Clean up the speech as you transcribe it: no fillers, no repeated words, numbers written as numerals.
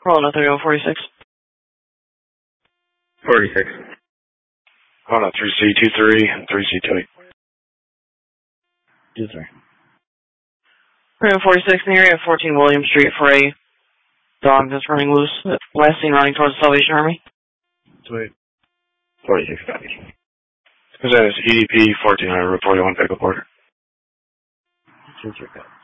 Rolling 3146. 46. Hold on, 3C23 and 3C28. 23. 3146 in the area of 14 William Street for a dog that's running loose. Last seen running towards the Salvation Army. Sweet. 46 copies. That is EDP 1400, 41 Pickle Porter. 23 copies.